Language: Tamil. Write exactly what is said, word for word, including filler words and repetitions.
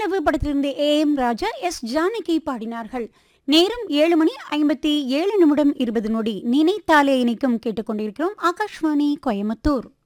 நிலவு படத்திலிருந்து A M Raja, S Janaki பாடினார்கள். நேரம் ஏழு மணி ஐம்பத்தி ஏழு நிமிடம் இருபது நொடி. நினைத்தாலே இணைக்கும் கேட்டுக்கொண்டிருக்கிறோம். ஆகாஷ்வாணி கோயம்புத்தூர்.